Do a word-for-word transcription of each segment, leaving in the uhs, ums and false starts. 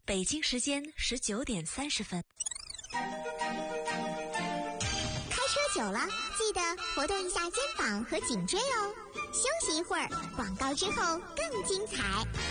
北京时间十九点三十分。 开车久了，记得活动一下肩膀和颈椎哦。休息一会儿，广告之后更精彩。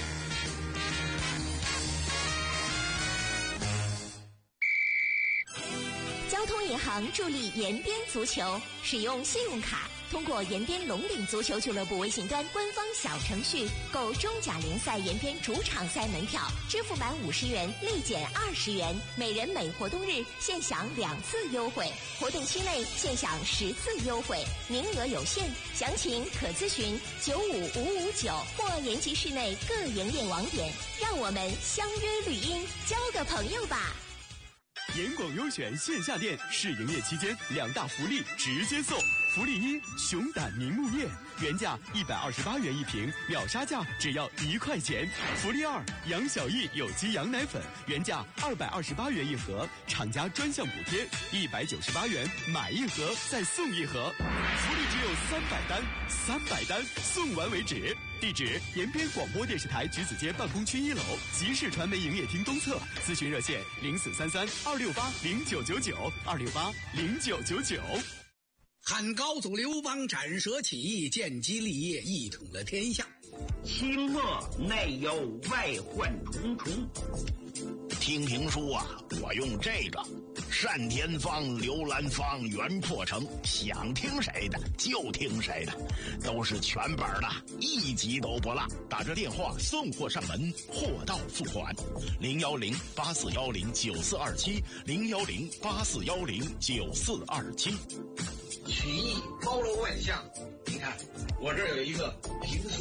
交通银行助力延边足球，使用信用卡通过延边龙岭足球俱乐部微信端官方小程序购中甲联赛延边主场赛门票，支付满五十元立减二十元，每人每活动日现享两次优惠，活动期内现享十次优惠，名额有限，详情可咨询九五五五九或延吉市内各营业网点。让我们相约绿荫，交个朋友吧。 严广优选线下店试营业期间两大福利直接送。福利一，熊胆凝木叶原价一百二十八元一瓶，秒杀价只要一块钱。福利二，杨小艺有机羊奶粉原价二百二十八元一盒，厂家专项补贴一百九十八元，买一盒再送一盒。福利只有三百单，三百单送完为止。地址：延边广播电视台橘子街办公区一楼集市传媒营业厅东侧，咨询热线零四三三二六八零九九九二六八零九九九。 汉高祖刘邦斩蛇起义，建基立业，一统了天下。 清末内忧外患重重。 听评书啊，我用这个单田芳、刘兰芳、袁破城，想听谁的就听谁的，都是全本的，一集都不落。打着电话送货上门，货到付款。零幺零八四幺零九四二七，零幺零八四幺零九四二七。 曲艺包罗万象，你看我这儿有一个评书。